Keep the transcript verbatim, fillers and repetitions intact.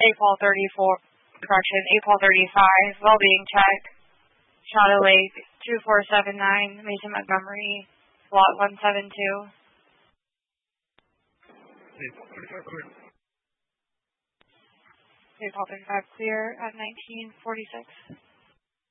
eight Paul thirty-four, correction, eight Paul thirty-five, well-being check, Shadow Lake, two four seven nine, Mason Montgomery, slot one seven two. eight Paul thirty-five clear. eight Paul thirty-five clear at nineteen forty-six.